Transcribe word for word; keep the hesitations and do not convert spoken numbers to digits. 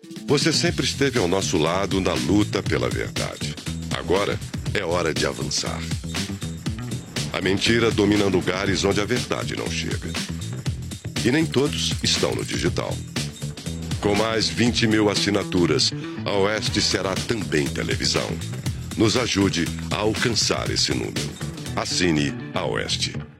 Você sempre esteve ao nosso lado na luta pela verdade. Agora é hora de avançar. A mentira domina lugares onde a verdade não chega. E nem todos estão no digital. Com mais vinte mil assinaturas, a Oeste será também televisão. Nos ajude a alcançar esse número. Assine a Oeste.